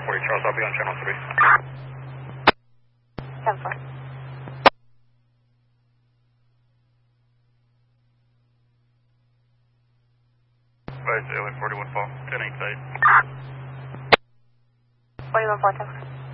1040 Charles, I'll be on channel 3. 10-4. Advise 41 Fall, 10-8 site. 41 Fall, 10-4.